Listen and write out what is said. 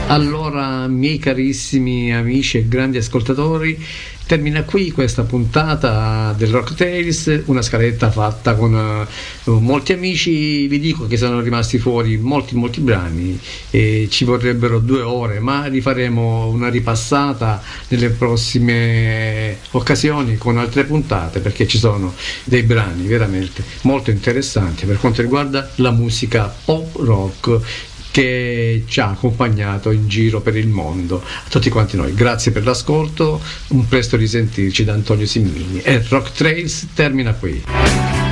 Allora, miei carissimi amici e grandi ascoltatori, termina qui questa puntata del Rock Tales, una scaletta fatta con molti amici. Vi dico che sono rimasti fuori molti brani e ci vorrebbero 2 ore, ma rifaremo una ripassata nelle prossime occasioni con altre puntate, perché ci sono dei brani veramente molto interessanti per quanto riguarda la musica pop rock che ci ha accompagnato in giro per il mondo. A tutti quanti noi, grazie per l'ascolto, un presto risentirci da Antonio Simmini, e Rock Trails termina qui.